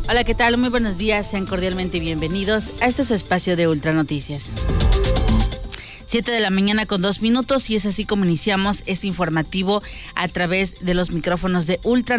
Hola, ¿qué tal? Muy buenos días, sean cordialmente bienvenidos a este su espacio de Ultra Noticias. 7 de la mañana con 2 minutos y es así como iniciamos este informativo a través de los micrófonos de Ultra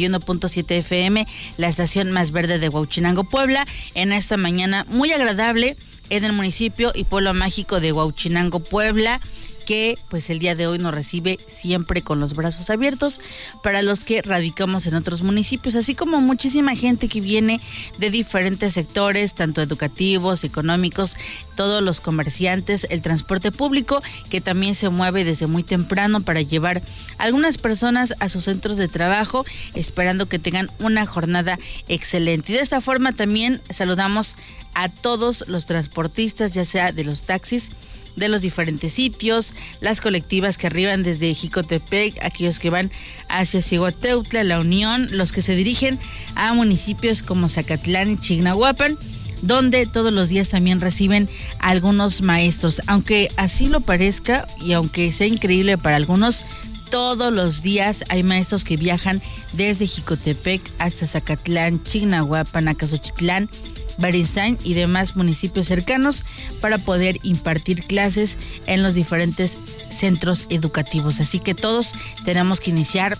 91.7 FM, la estación más verde de Huauchinango, Puebla, en esta mañana muy agradable en el municipio y pueblo mágico de Huauchinango, Puebla, que pues el día de hoy nos recibe siempre con los brazos abiertos para los que radicamos en otros municipios, así como muchísima gente que viene de diferentes sectores, tanto educativos, económicos, todos los comerciantes, el transporte público que también se mueve desde muy temprano para llevar a algunas personas a sus centros de trabajo, esperando que tengan una jornada excelente. Y de esta forma también saludamos a todos los transportistas, ya sea de los taxis, de los diferentes sitios, las colectivas que arriban desde Jicotepec, aquellos que van hacia Cihuateutla, La Unión, los que se dirigen a municipios como Zacatlán y Chignahuapan, donde todos los días también reciben algunos maestros. Aunque así lo parezca y aunque sea increíble para algunos, todos los días hay maestros que viajan desde Jicotepec hasta Zacatlán, Chignahuapan, Acasochitlán, Beristain y demás municipios cercanos para poder impartir clases en los diferentes centros educativos. Así que todos tenemos que iniciar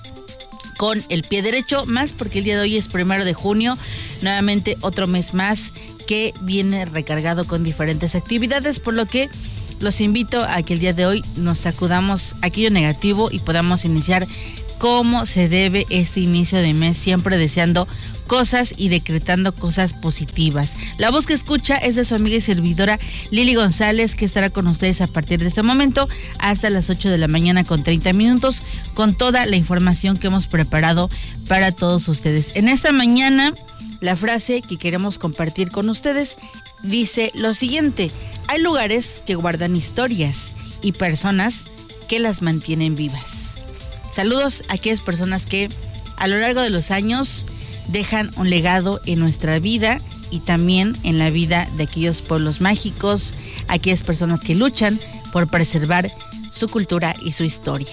con el pie derecho, más porque el día de hoy es 1 de junio, nuevamente otro mes más que viene recargado con diferentes actividades, por lo que los invito a que el día de hoy nos sacudamos aquello negativo y podamos iniciar como se debe este inicio de mes, siempre deseando cosas y decretando cosas positivas. La voz que escucha es de su amiga y servidora Lili González, que estará con ustedes a partir de este momento hasta las 8 de la mañana con 30 minutos con toda la información que hemos preparado para todos ustedes. En esta mañana, la frase que queremos compartir con ustedes dice lo siguiente: hay lugares que guardan historias y personas que las mantienen vivas. Saludos a aquellas personas que a lo largo de los años dejan un legado en nuestra vida y también en la vida de aquellos pueblos mágicos, aquellas personas que luchan por preservar su cultura y su historia.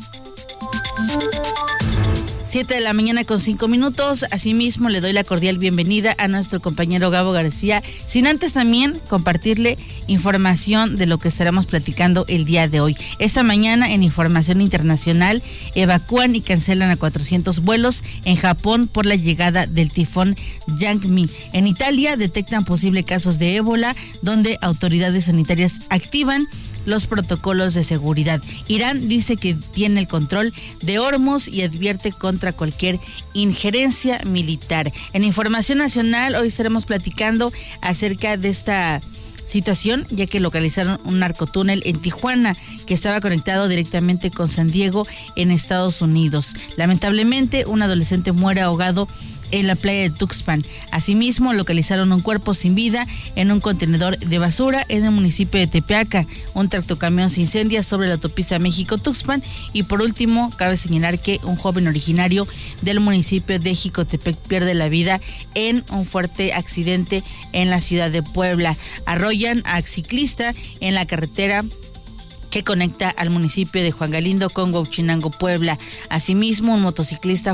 7 de la mañana con 5 minutos. Asimismo, le doy la cordial bienvenida a nuestro compañero Gabo García, sin antes también compartirle información de lo que estaremos platicando el día de hoy. Esta mañana, en información internacional, evacúan y cancelan a 400 vuelos en Japón por la llegada del tifón Yangmi. En Italia detectan posibles casos de ébola, donde autoridades sanitarias activan los protocolos de seguridad. Irán dice que tiene el control de Hormuz y advierte contra cualquier injerencia militar. En información nacional, hoy estaremos platicando acerca de esta situación, ya que localizaron un narcotúnel en Tijuana que estaba conectado directamente con San Diego en Estados Unidos. Lamentablemente, un adolescente muere ahogado en la playa de Tuxpan. Asimismo, localizaron un cuerpo sin vida en un contenedor de basura en el municipio de Tepeaca. Un tractocamión se incendia sobre la autopista México-Tuxpan. Y por último, cabe señalar que un joven originario del municipio de Jicotepec pierde la vida en un fuerte accidente en la ciudad de Puebla. Arrollan a ciclista en la carretera que conecta al municipio de Juan Galindo con Huauchinango, Puebla. Asimismo, un motociclista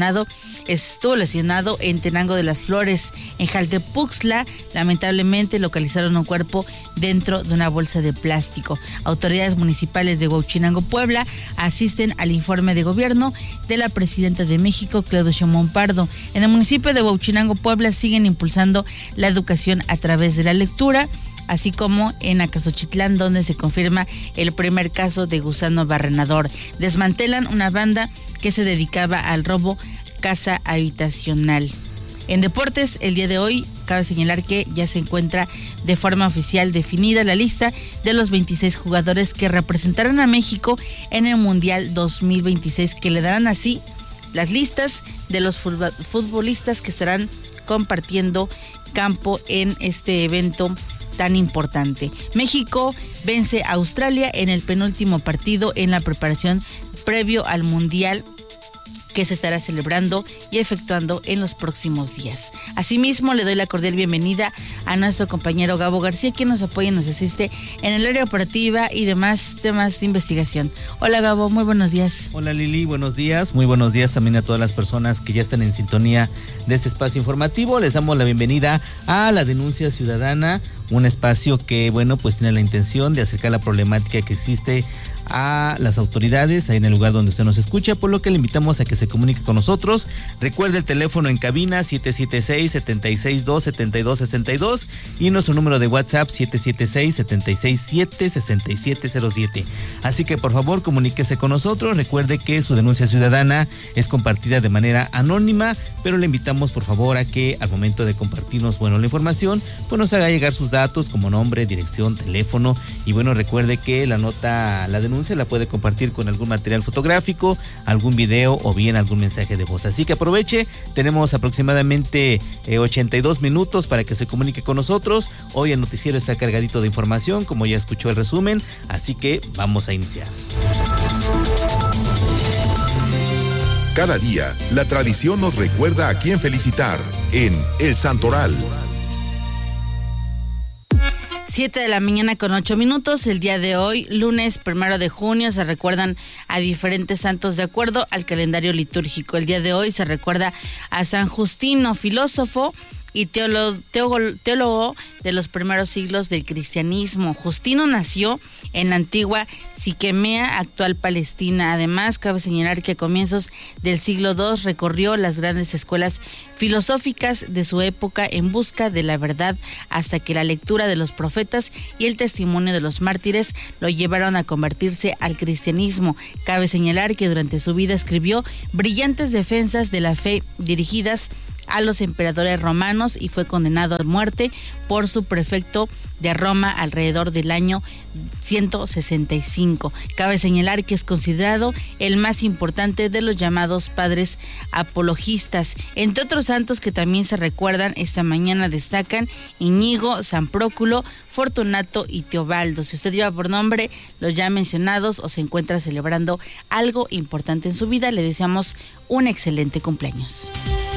estuvo lesionado en Tenango de las Flores. En Jaltepuxtla, lamentablemente localizaron un cuerpo dentro de una bolsa de plástico. Autoridades municipales de Huauchinango, Puebla, asisten al informe de gobierno de la presidenta de México, Claudia Sheinbaum Pardo. En el municipio de Huauchinango, Puebla, siguen impulsando la educación a través de la lectura, así como en Acasochitlán, donde se confirma el primer caso de gusano barrenador. Desmantelan una banda que se dedicaba al robo casa habitacional. En deportes, el día de hoy, cabe señalar que ya se encuentra de forma oficial definida la lista de los 26 jugadores que representarán a México en el Mundial 2026, que le darán así las listas de los futbolistas que estarán compartiendo campo en este evento tan importante. México vence a Australia en el penúltimo partido en la preparación previo al Mundial que se estará celebrando y efectuando en los próximos días. Asimismo, le doy la cordial bienvenida a nuestro compañero Gabo García, quien nos apoya y nos asiste en el área operativa y demás temas de investigación. Hola Gabo, muy buenos días. Hola Lili, buenos días. Muy buenos días también a todas las personas que ya están en sintonía de este espacio informativo. Les damos la bienvenida a La Denuncia Ciudadana, un espacio que, pues tiene la intención de acercar la problemática que existe a las autoridades ahí en el lugar donde usted nos escucha, por lo que le invitamos a que se comunique con nosotros. Recuerde el teléfono en cabina 776-762-7262 y nuestro número de WhatsApp 776-767-6707. Así que por favor comuníquese con nosotros. Recuerde que su denuncia ciudadana es compartida de manera anónima, pero le invitamos por favor a que al momento de compartirnos la información, nos haga llegar sus datos como nombre, dirección, teléfono y recuerde que la denuncia la puede compartir con algún material fotográfico, algún video o bien algún mensaje de voz. Así que aproveche, tenemos aproximadamente 82 minutos para que se comunique con nosotros. Hoy el noticiero está cargadito de información, como ya escuchó el resumen, así que vamos a iniciar. Cada día, la tradición nos recuerda a quién felicitar en El Santoral. 7 de la mañana con 8 minutos. El día de hoy, lunes 1 de junio, se recuerdan a diferentes santos de acuerdo al calendario litúrgico. El día de hoy se recuerda a San Justino, filósofo y teólogo de los primeros siglos del cristianismo. Justino nació en la antigua Siquemea, actual Palestina. Además, cabe señalar que a comienzos del siglo II recorrió las grandes escuelas filosóficas de su época en busca de la verdad, hasta que la lectura de los profetas y el testimonio de los mártires lo llevaron a convertirse al cristianismo. Cabe señalar que durante su vida escribió brillantes defensas de la fe dirigidas a los emperadores romanos y fue condenado a muerte por su prefecto de Roma alrededor del año 165. Cabe señalar que es considerado el más importante de los llamados padres apologistas. Entre otros santos que también se recuerdan esta mañana destacan Íñigo, San Próculo, Fortunato y Teobaldo. Si usted lleva por nombre los ya mencionados o se encuentra celebrando algo importante en su vida, le deseamos un excelente cumpleaños.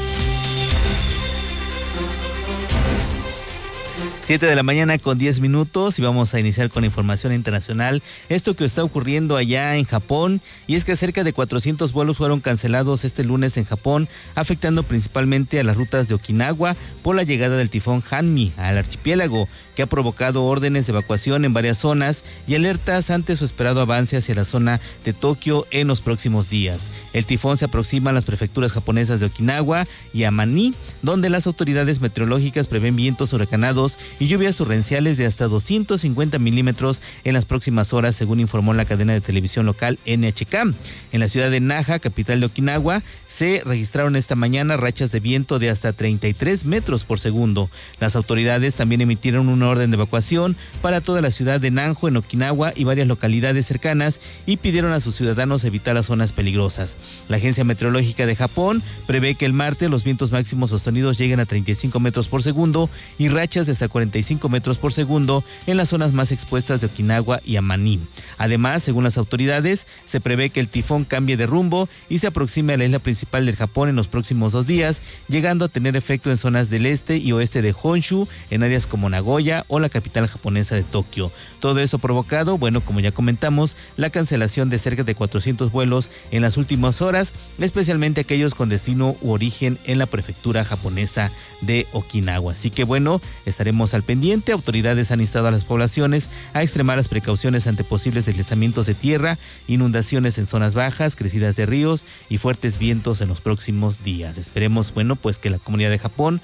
7 de la mañana con 10 minutos y vamos a iniciar con información internacional. Esto que está ocurriendo allá en Japón, y es que cerca de 400 vuelos fueron cancelados este lunes en Japón, afectando principalmente a las rutas de Okinawa por la llegada del tifón Hanmi al archipiélago, que ha provocado órdenes de evacuación en varias zonas y alertas ante su esperado avance hacia la zona de Tokio en los próximos días. El tifón se aproxima a las prefecturas japonesas de Okinawa y Amami, donde las autoridades meteorológicas prevén vientos huracanados y lluvias torrenciales de hasta 250 milímetros en las próximas horas, según informó la cadena de televisión local NHK. En la ciudad de Naha, capital de Okinawa, se registraron esta mañana rachas de viento de hasta 33 metros por segundo. Las autoridades también emitieron una orden de evacuación para toda la ciudad de Nanjo en Okinawa y varias localidades cercanas y pidieron a sus ciudadanos evitar las zonas peligrosas. La Agencia Meteorológica de Japón prevé que el martes los vientos máximos sostenidos lleguen a 35 metros por segundo y rachas de hasta 45 metros por segundo en las zonas más expuestas de Okinawa y Amami. Además, según las autoridades, se prevé que el tifón cambie de rumbo y se aproxime a la isla principal del Japón en los próximos 2 días, llegando a tener efecto en zonas del este y oeste de Honshu, en áreas como Nagoya o la capital japonesa de Tokio. Todo esto ha provocado, como ya comentamos, la cancelación de cerca de 400 vuelos en las últimas horas, especialmente aquellos con destino u origen en la prefectura japonesa de Okinawa. Así que estaremos al pendiente. Autoridades han instado a las poblaciones a extremar las precauciones ante posibles deslizamientos de tierra, inundaciones en zonas bajas, crecidas de ríos y fuertes vientos en los próximos días. Esperemos, que la comunidad de Japón,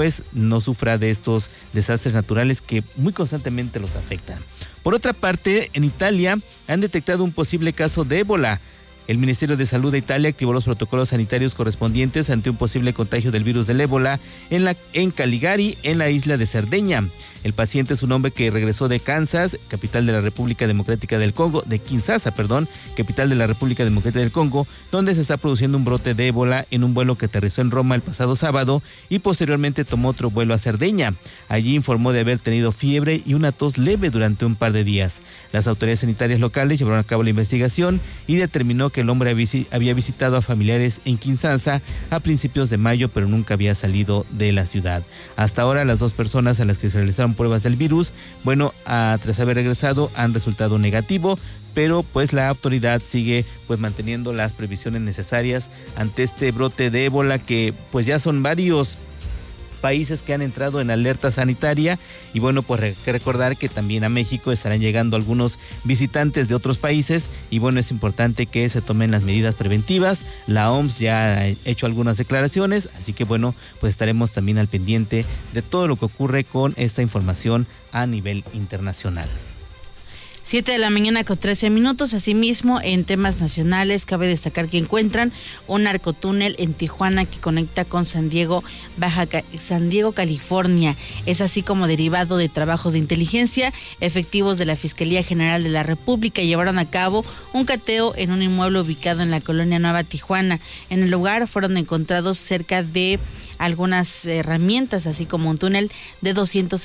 no sufra de estos desastres naturales que muy constantemente los afectan. Por otra parte, en Italia han detectado un posible caso de ébola. El Ministerio de Salud de Italia activó los protocolos sanitarios correspondientes ante un posible contagio del virus del ébola en Caligari, en la isla de Cerdeña. El paciente es un hombre que regresó de Kansas, capital de la República Democrática del Congo, capital de la República Democrática del Congo, donde se está produciendo un brote de ébola en un vuelo que aterrizó en Roma el pasado sábado y posteriormente tomó otro vuelo a Cerdeña. Allí informó de haber tenido fiebre y una tos leve durante un par de días. Las autoridades sanitarias locales llevaron a cabo la investigación y determinó que el hombre había visitado a familiares en Kinshasa a principios de mayo, pero nunca había salido de la ciudad. Hasta ahora las 2 personas a las que se realizaron pruebas del virus, tras haber regresado han resultado negativo, pero pues la autoridad sigue pues manteniendo las previsiones necesarias ante este brote de ébola, que pues ya son varios países que han entrado en alerta sanitaria. Y pues hay que recordar que también a México estarán llegando algunos visitantes de otros países, y es importante que se tomen las medidas preventivas. La OMS ya ha hecho algunas declaraciones, así que pues estaremos también al pendiente de todo lo que ocurre con esta información a nivel internacional. 7:13 a.m. Asimismo, en temas nacionales, cabe destacar que encuentran un narcotúnel en Tijuana que conecta con San Diego, California. Es así como derivado de trabajos de inteligencia, efectivos de la Fiscalía General de la República llevaron a cabo un cateo en un inmueble ubicado en la colonia Nueva Tijuana. En el lugar fueron encontrados cerca de algunas herramientas, así como un túnel de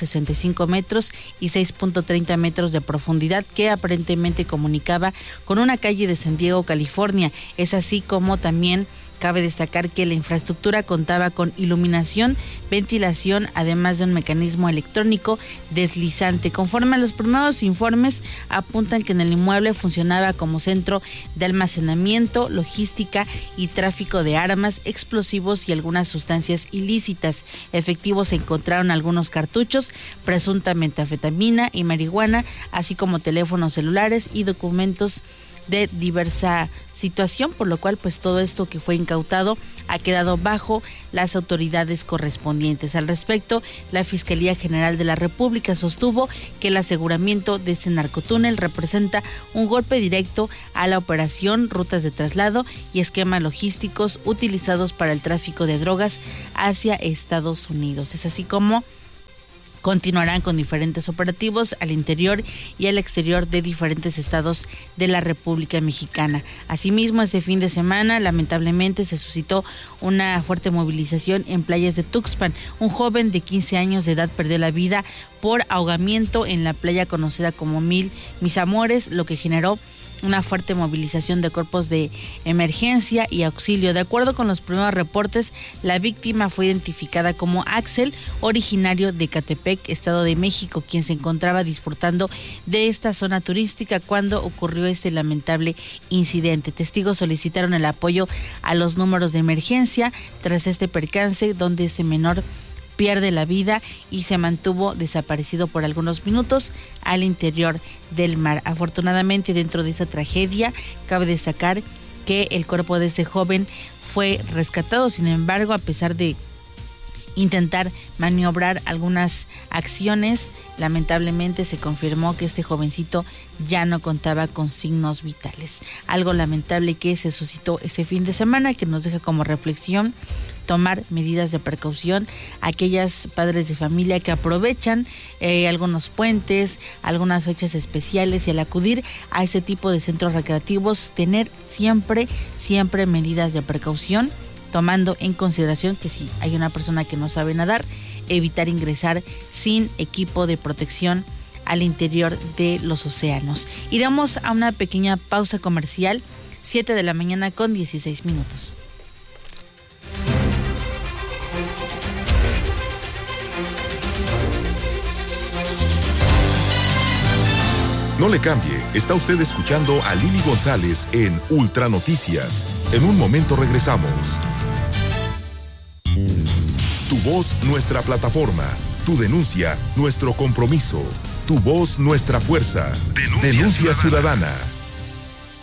265 metros y 6.30 metros de profundidad que aparentemente comunicaba con una calle de San Diego, California. Es así como también cabe destacar que la infraestructura contaba con iluminación, ventilación, además de un mecanismo electrónico deslizante. Conforme a los primeros informes, apuntan que en el inmueble funcionaba como centro de almacenamiento, logística y tráfico de armas, explosivos y algunas sustancias ilícitas. Efectivos encontraron algunos cartuchos, presuntamente anfetamina y marihuana, así como teléfonos celulares y documentos de diversa situación, por lo cual pues todo esto que fue incautado ha quedado bajo las autoridades correspondientes. Al respecto, la Fiscalía General de la República sostuvo que el aseguramiento de este narcotúnel representa un golpe directo a la operación, rutas de traslado y esquemas logísticos utilizados para el tráfico de drogas hacia Estados Unidos. Es así como continuarán con diferentes operativos al interior y al exterior de diferentes estados de la República Mexicana. Asimismo, este fin de semana, lamentablemente, se suscitó una fuerte movilización en playas de Tuxpan. Un joven de 15 años de edad perdió la vida por ahogamiento en la playa conocida como Mis Amores, lo que generó una fuerte movilización de cuerpos de emergencia y auxilio. De acuerdo con los primeros reportes, la víctima fue identificada como Axel, originario de Catepec, Estado de México, quien se encontraba disfrutando de esta zona turística cuando ocurrió este lamentable incidente. Testigos solicitaron el apoyo a los números de emergencia tras este percance, donde este menor pierde la vida y se mantuvo desaparecido por algunos minutos al interior del mar. Afortunadamente, dentro de esa tragedia, cabe destacar que el cuerpo de este joven fue rescatado. Sin embargo, a pesar de intentar maniobrar algunas acciones, lamentablemente se confirmó que este jovencito ya no contaba con signos vitales. Algo lamentable que se suscitó este fin de semana, que nos deja como reflexión tomar medidas de precaución a aquellas padres de familia que aprovechan algunos puentes, algunas fechas especiales, y al acudir a ese tipo de centros recreativos, tener siempre medidas de precaución, tomando en consideración que si hay una persona que no sabe nadar, evitar ingresar sin equipo de protección al interior de los océanos. Iremos a una pequeña pausa comercial, 7:16 a.m. No le cambie, está usted escuchando a Lili González en Ultra Noticias. En un momento regresamos. Tu voz, nuestra plataforma. Tu denuncia, nuestro compromiso. Tu voz, nuestra fuerza. Denuncia ciudadana.